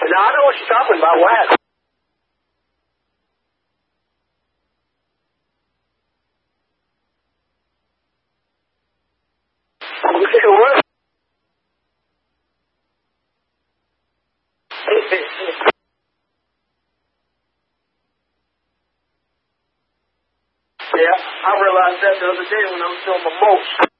No, I know what you're talking about. What happened? What? Yeah, I realized that the other day when I was doing my mulch.